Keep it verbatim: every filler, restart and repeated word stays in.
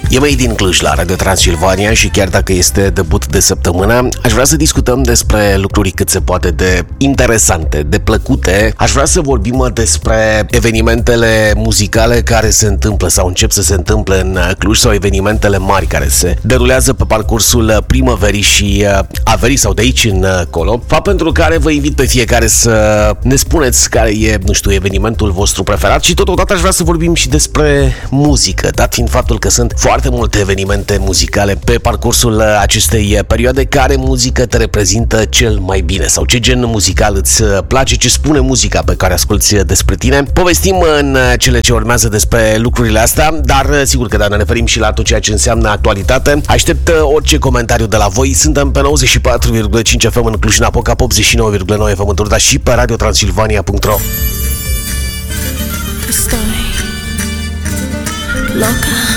E Made in Cluj la Radio Transilvania și chiar dacă este debut de săptămână, aș vrea să discutăm despre lucruri cât se poate de interesante, de plăcute. Aș vrea să vorbim despre evenimentele muzicale care se întâmplă sau încep să se întâmple în Cluj sau evenimentele mari care se derulează pe parcursul primăverii și a verii sau de aici încolo. Fapt pentru care vă invit pe fiecare să ne spuneți care e, nu știu, evenimentul vostru preferat și totodată aș vrea să vorbim și despre muzică, dat fiind faptul că sunt foarte multe evenimente muzicale pe parcursul acestei perioade. Care muzică te reprezintă cel mai bine sau ce gen muzical îți place, ce spune muzica pe care asculti despre tine? Povestim în cele ce urmează despre lucrurile astea, dar sigur că da, ne referim și la tot ceea ce înseamnă actualitate. Aștept orice comentariu de la voi. Suntem pe nouăzeci și patru virgulă cinci F M în Cluj-Napoca, pe optzeci și nouă virgulă nouă F M în Turda și pe radio transilvania punct ro. Estoy loca.